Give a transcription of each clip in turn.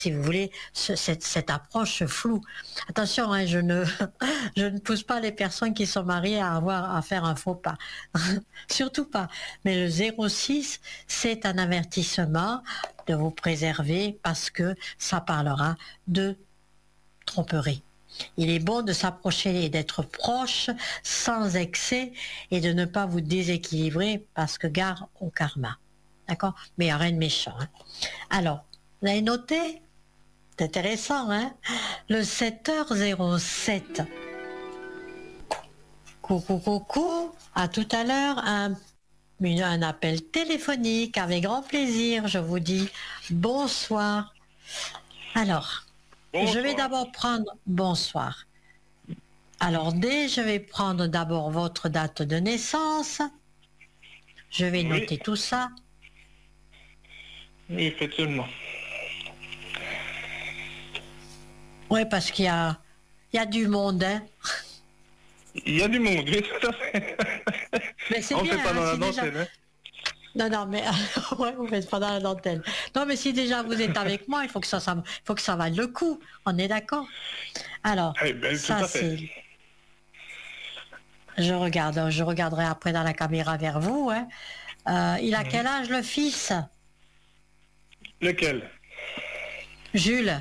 si vous voulez, cette approche floue. Attention, hein, je ne pousse pas les personnes qui sont mariées à faire un faux pas. Surtout pas. Mais le 06, c'est un avertissement de vous préserver parce que ça parlera de tromperie. Il est bon de s'approcher et d'être proche sans excès et de ne pas vous déséquilibrer parce que gare au karma. D'accord? Mais il n'y a rien de méchant. Hein. Alors, vous avez noté? C'est intéressant, hein? Le 7h07. Coucou, coucou. À tout à l'heure. Un appel téléphonique avec grand plaisir. Je vous dis bonsoir. Alors, bonsoir. Je vais d'abord prendre... Bonsoir. Alors, je vais prendre d'abord votre date de naissance. Je vais noter tout ça. Oui, effectivement. Oui, parce qu'il y a du monde, hein. Il y a du monde, oui, tout à fait. Mais c'est bien, pas dans la dentelle, déjà... hein. Non, mais ouais, vous faites pas dans la dentelle. Non, mais si déjà vous êtes avec moi, il faut que ça vaille le coup. On est d'accord? Alors, ça c'est... Je regarderai après dans la caméra vers vous. Hein. Il a quel âge le fils? Lequel? Jules.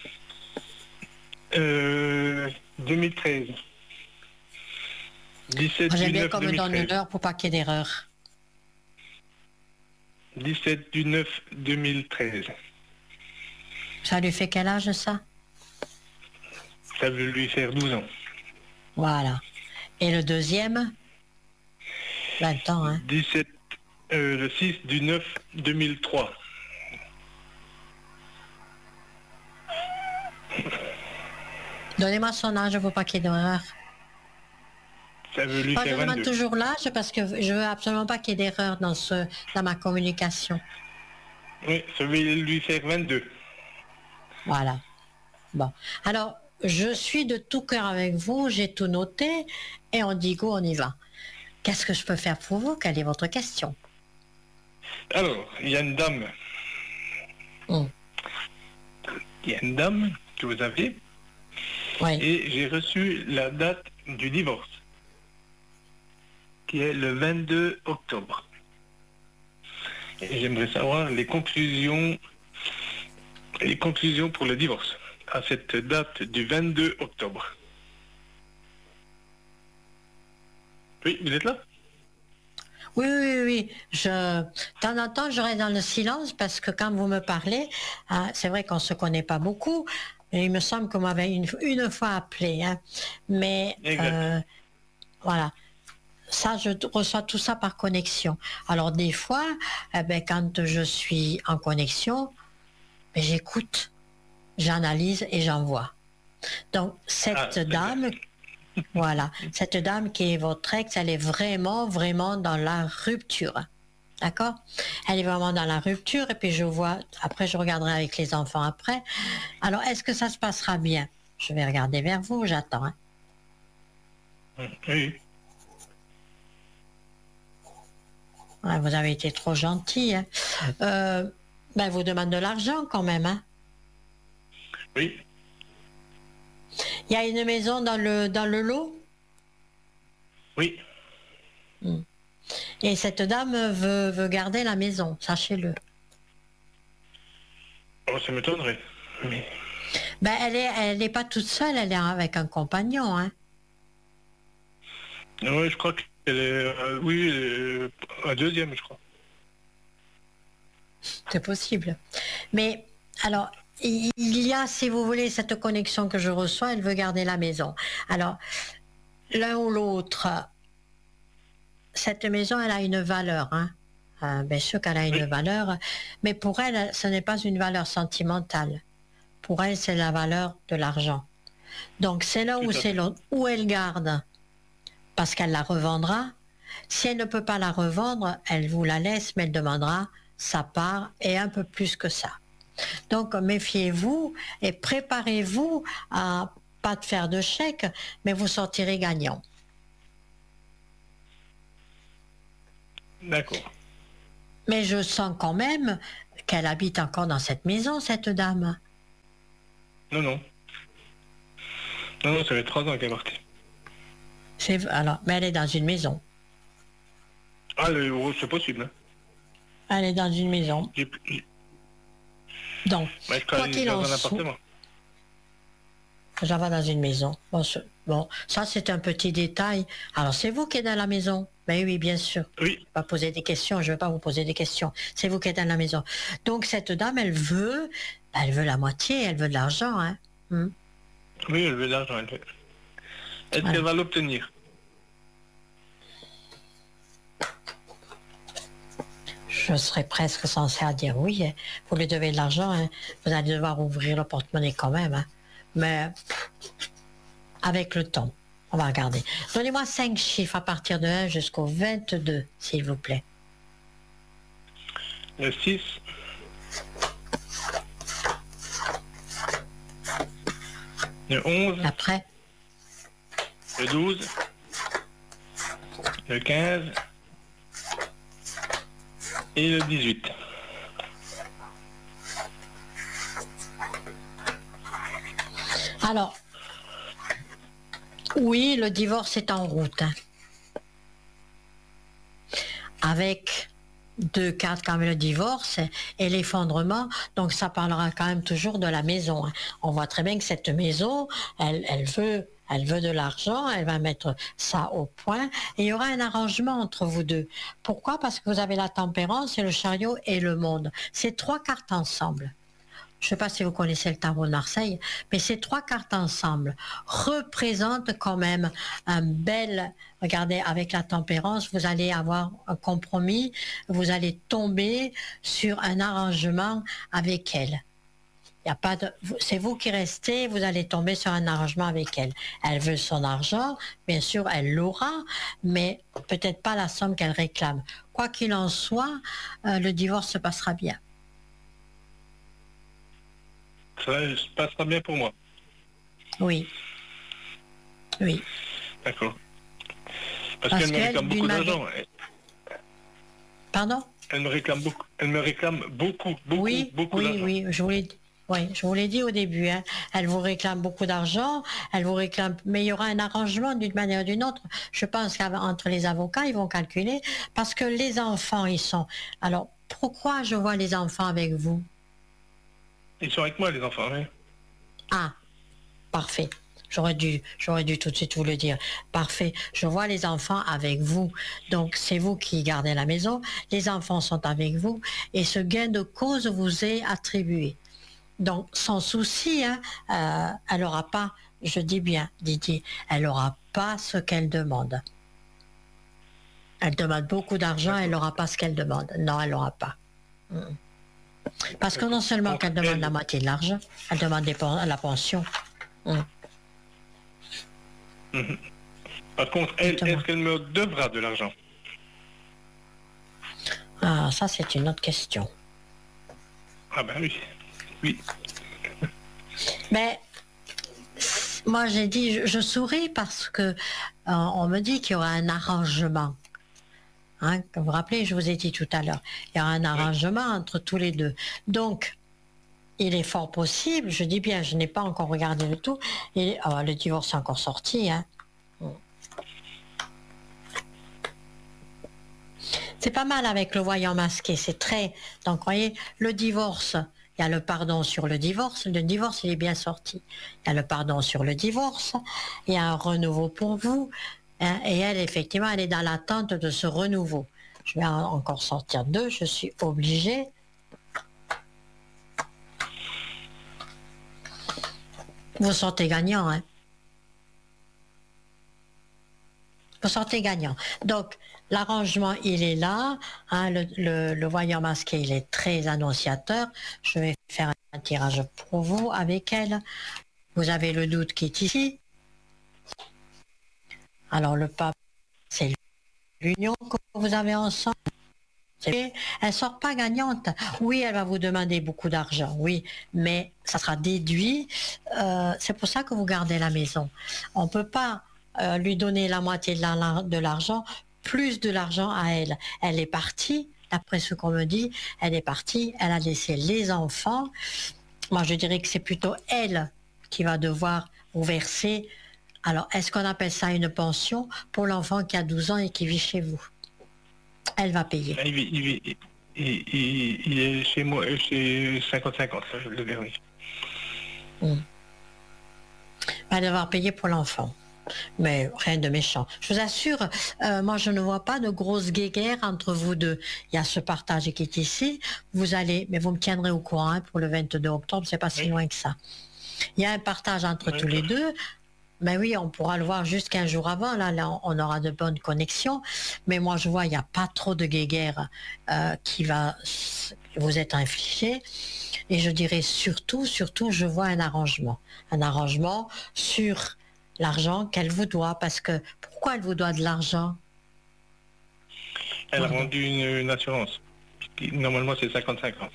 2013. 17 J'aime du bien 9 qu'on me donne 2013. l'heure pour pas qu'il y ait d'erreur. 17 du 9 2013. Ça lui fait quel âge ça? Ça veut lui faire 12 ans. Voilà. Et le deuxième? 20 ans, hein? Le 6 du 9 2003. Donnez-moi son âge pour pas qu'il y ait d'erreur. Ça veut lui faire 22. Je demande toujours l'âge parce que je veux absolument pas qu'il y ait d'erreur dans ma communication. Oui, ça veut lui faire 22. Voilà. Bon. Alors, je suis de tout cœur avec vous, j'ai tout noté et on dit go, on y va. Qu'est-ce que je peux faire pour vous? Quelle est votre question? Alors, il y a une dame. Il y a une dame que vous avez. Oui. Et j'ai reçu la date du divorce, qui est le 22 octobre. Et j'aimerais savoir les conclusions pour le divorce à cette date du 22 octobre. Oui, vous êtes là? Oui. De temps en temps, je reste dans le silence parce que quand vous me parlez, c'est vrai qu'on ne se connaît pas beaucoup, mais il me semble qu'on m'avait une fois appelé. Hein. Mais voilà. Ça, je reçois tout ça par connexion. Alors des fois, quand je suis en connexion, j'écoute, j'analyse et j'envoie. Donc cette dame, voilà, cette dame qui est votre ex, elle est vraiment, vraiment dans la rupture. D'accord? Elle est vraiment dans la rupture et puis je vois, après je regarderai avec les enfants après. Alors est-ce que ça se passera bien? Je vais regarder vers vous, j'attends. Hein. Oui. Ouais, vous avez été trop gentil. Hein. Elle vous demande de l'argent quand même. Hein. Oui. Il y a une maison dans le lot? Oui. Et cette dame veut garder la maison, sachez-le. Oh, ça m'étonnerait. Mais... elle n'est pas toute seule, elle est avec un compagnon. Hein. Oui, je crois qu'elle est... un deuxième, je crois. C'est possible. Mais, alors, il y a, si vous voulez, cette connexion que je reçois, elle veut garder la maison. Alors, l'un ou l'autre, cette maison, elle a une valeur. Hein. Bien sûr qu'elle a une valeur, mais pour elle, ce n'est pas une valeur sentimentale. Pour elle, c'est la valeur de l'argent. Donc, c'est l'un ou c'est l'autre. Ou elle garde, parce qu'elle la revendra. Si elle ne peut pas la revendre, elle vous la laisse, mais elle demandera sa part et un peu plus que ça. Donc, méfiez-vous et préparez-vous à pas de faire de chèque, mais vous sortirez gagnant. D'accord. Mais je sens quand même qu'elle habite encore dans cette maison, cette dame. Non, non. Non, non, ça fait 3 ans qu'elle est partie. Alors, mais elle est dans une maison. Ah, c'est possible. Hein. Elle est dans une maison. Donc, quoi qu'il en soit, j'avais dans une maison. Bon, ça c'est un petit détail. Alors, c'est vous qui êtes dans la maison? Ben oui, bien sûr. Oui. Je ne vais pas poser des questions, je ne vais pas vous poser des questions. C'est vous qui êtes dans la maison. Donc, cette dame, elle veut la moitié, elle veut de l'argent. Hein. Oui, elle veut de l'argent. Est-ce qu'elle va l'obtenir? Je serais presque censé à dire oui. Hein. Vous lui devez de l'argent, hein. Vous allez devoir ouvrir le porte-monnaie quand même. Hein. Mais avec le temps, on va regarder. Donnez-moi 5 chiffres à partir de 1 jusqu'au 22, s'il vous plaît. Le 6. Le 11. Après. Le 12. Le 15. Et le 18. Alors, oui, le divorce est en route. Hein. Avec 2 cartes comme le divorce et l'effondrement, donc ça parlera quand même toujours de la maison. Hein. On voit très bien que cette maison, elle veut de l'argent, elle va mettre ça au point et il y aura un arrangement entre vous deux. Pourquoi? Parce que vous avez la tempérance et le chariot et le monde. C'est 3 cartes ensemble. Je ne sais pas si vous connaissez le tarot de Marseille, mais ces 3 cartes ensemble représentent quand même un bel... Regardez, avec la tempérance, vous allez avoir un compromis, vous allez tomber sur un arrangement avec elle. Il y a pas de... C'est vous qui restez, vous allez tomber sur un arrangement avec elle. Elle veut son argent, bien sûr, elle l'aura, mais peut-être pas la somme qu'elle réclame. Quoi qu'il en soit, le divorce se passera bien. Ça se passera bien pour moi. Oui. Oui. D'accord. Parce qu'elle me réclame beaucoup d'argent. Pardon? Elle me réclame beaucoup oui, d'argent. Oui, je vous l'ai dit au début. Hein. Elle vous réclame beaucoup d'argent, elle vous réclame, mais il y aura un arrangement d'une manière ou d'une autre. Je pense qu'entre les avocats, ils vont calculer, parce que les enfants, ils sont... Alors, pourquoi je vois les enfants avec vous? Ils sont avec moi, les enfants, oui. Ah, parfait. J'aurais dû tout de suite vous le dire. Parfait. Je vois les enfants avec vous. Donc, c'est vous qui gardez la maison. Les enfants sont avec vous. Et ce gain de cause vous est attribué. Donc, sans souci, hein, elle n'aura pas, je dis bien, Didier, elle n'aura pas ce qu'elle demande. Elle demande beaucoup d'argent, elle n'aura pas ce qu'elle demande. Non, elle n'aura pas. Parce que non seulement qu'elle demande la moitié de l'argent, elle demande la pension. Par contre, elle, est-ce qu'elle me devra de l'argent? Ah, ça c'est une autre question. Ah ben oui. Oui. Mais moi j'ai dit, je souris parce que on me dit qu'il y aura un arrangement. Hein, vous vous rappelez, je vous ai dit tout à l'heure, il y aura un arrangement entre tous les deux. Donc, il est fort possible, je dis bien, je n'ai pas encore regardé le tout, et le divorce est encore sorti. Hein. C'est pas mal avec le voyant masqué, c'est très... Donc, vous voyez, le divorce, il y a le pardon sur le divorce il est bien sorti. Il y a le pardon sur le divorce, il y a un renouveau pour vous, hein, et elle, effectivement, elle est dans l'attente de ce renouveau. Je vais encore sortir 2, je suis obligée. Vous sortez gagnant, hein. Vous sortez gagnant. Donc, l'arrangement, il est là. Hein, le voyant masqué, il est très annonciateur. Je vais faire un tirage pour vous avec elle. Vous avez le doute qui est ici. Alors, le pape, c'est l'union que vous avez ensemble. Elle ne sort pas gagnante. Oui, elle va vous demander beaucoup d'argent, oui, mais ça sera déduit. C'est pour ça que vous gardez la maison. On ne peut pas lui donner la moitié de l'argent, plus de l'argent à elle. Elle est partie, d'après ce qu'on me dit, elle est partie, elle a laissé les enfants. Moi, je dirais que c'est plutôt elle qui va devoir vous verser. Alors, est-ce qu'on appelle ça une pension pour l'enfant qui a 12 ans et qui vit chez vous? Elle va payer. Il est chez moi, chez 50-50, je le verrai. Elle va devoir payer pour l'enfant. Mais rien de méchant. Je vous assure, moi je ne vois pas de grosse guéguerre entre vous deux. Il y a ce partage qui est ici. Vous allez, mais vous me tiendrez au courant hein, pour le 22 octobre, c'est pas si loin que ça. Il y a un partage entre tous les deux. Mais oui, on pourra le voir juste 15 jours avant. Là, on aura de bonnes connexions. Mais moi, je vois, il n'y a pas trop de guéguerre qui va vous être infligée. Et je dirais surtout, je vois un arrangement. Un arrangement sur l'argent qu'elle vous doit. Parce que, pourquoi elle vous doit de l'argent? Elle a rendu une assurance. Normalement, c'est 50-50.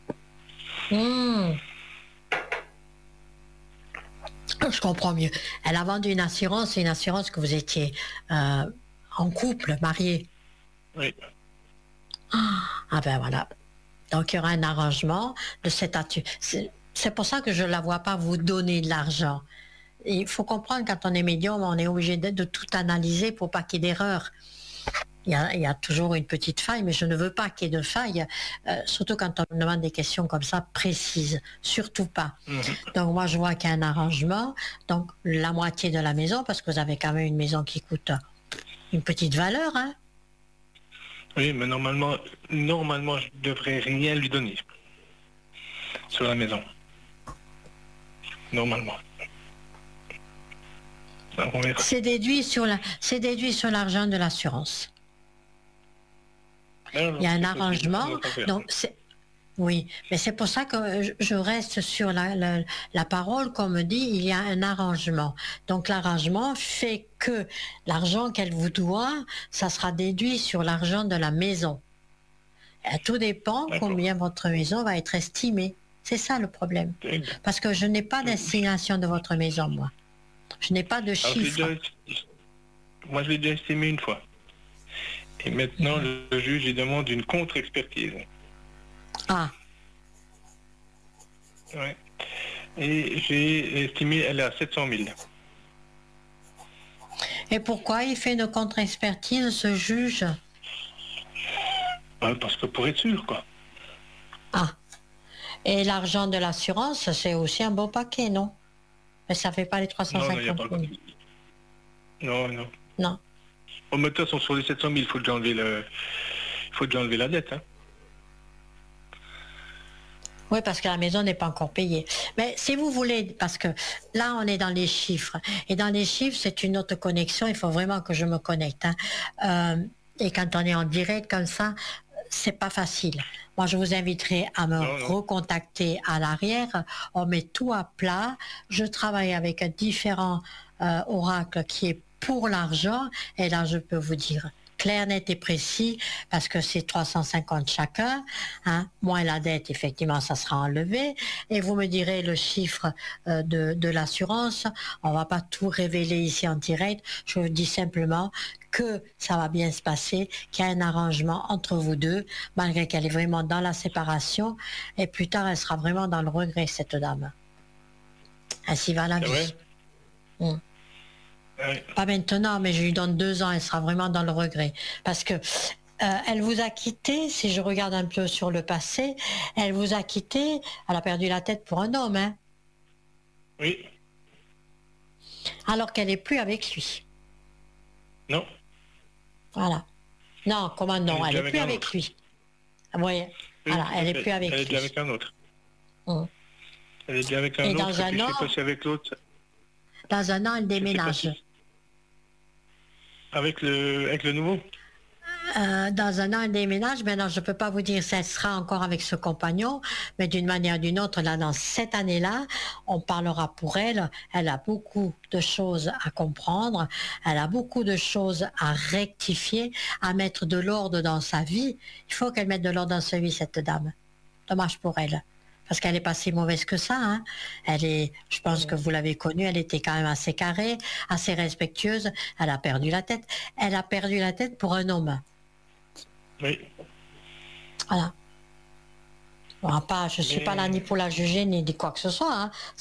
Je comprends mieux. Elle a vendu une assurance que vous étiez en couple, marié. Oui. Ah ben voilà. Donc il y aura un arrangement de cette attitude. C'est pour ça que je ne la vois pas vous donner de l'argent. Il faut comprendre, quand on est médium, on est obligé de tout analyser pour pas qu'il y ait d'erreur. Il y a toujours une petite faille, mais je ne veux pas qu'il y ait de faille, surtout quand on me demande des questions comme ça précises, surtout pas. Donc moi je vois qu'il y a un arrangement, donc la moitié de la maison, parce que vous avez quand même une maison qui coûte une petite valeur. Hein. Oui, mais normalement, je devrais rien lui donner sur la maison. Normalement. C'est déduit sur l'argent de l'assurance. Il y a un arrangement, donc oui, mais c'est pour ça que je reste sur la parole, comme me dit, il y a un arrangement. Donc l'arrangement fait que l'argent qu'elle vous doit, ça sera déduit sur l'argent de la maison. Et tout dépend combien votre maison va être estimée. C'est ça le problème. Parce que je n'ai pas d'estimation de votre maison, moi. Je n'ai pas de chiffre. Moi, je l'ai déjà estimé une fois. Et maintenant, le juge, il demande une contre-expertise. Ah. Ouais. Et j'ai estimé, elle est à 700 000. Et pourquoi il fait une contre-expertise, ce juge? Parce que pour être sûr, quoi. Ah. Et l'argent de l'assurance, c'est aussi un beau paquet, non? Mais ça ne fait pas les 350 000. Non. Non. Au moteur sont sur les 700 000, il faut déjà enlever la dette. Hein. Oui, parce que la maison n'est pas encore payée. Mais si vous voulez, parce que là, on est dans les chiffres. Et dans les chiffres, c'est une autre connexion. Il faut vraiment que je me connecte. Hein. Et quand on est en direct comme ça, c'est pas facile. Moi, je vous inviterai à me recontacter à l'arrière. On met tout à plat. Je travaille avec un différent oracle qui est pour l'argent. Et là, je peux vous dire clair, net et précis, parce que c'est 350 chacun. Hein. Moins la dette, effectivement, ça sera enlevé. Et vous me direz le chiffre de l'assurance. On va pas tout révéler ici en direct. Je vous dis simplement que ça va bien se passer, qu'il y a un arrangement entre vous deux, malgré qu'elle est vraiment dans la séparation. Et plus tard, elle sera vraiment dans le regret, cette dame. Ainsi va la vie. Pas maintenant, mais je lui donne 2 ans, elle sera vraiment dans le regret. Parce que elle vous a quitté, si je regarde un peu sur le passé, elle vous a quitté, elle a perdu la tête pour un homme. Hein. Oui. Alors qu'elle n'est plus avec lui. Non. Voilà. Non, comment non, elle n'est plus avec lui. Vous voyez, voilà, elle n'est plus avec lui. Elle est déjà avec un autre. Elle est déjà avec un autre, dans un an, je sais pas si avec l'autre. Dans un an, elle déménage. Avec le nouveau? Dans un an, elle déménage. Maintenant, je ne peux pas vous dire si elle sera encore avec ce compagnon, mais d'une manière ou d'une autre, là, dans cette année-là, on parlera pour elle. Elle a beaucoup de choses à comprendre. Elle a beaucoup de choses à rectifier, à mettre de l'ordre dans sa vie. Il faut qu'elle mette de l'ordre dans sa vie, cette dame. Dommage pour elle. Parce qu'elle n'est pas si mauvaise que ça. Hein. Je pense que vous l'avez connue, elle était quand même assez carrée, assez respectueuse. Elle a perdu la tête. Elle a perdu la tête pour un homme. Oui. Voilà. Bon, je ne suis pas là ni pour la juger, ni quoi que ce soit. Hein.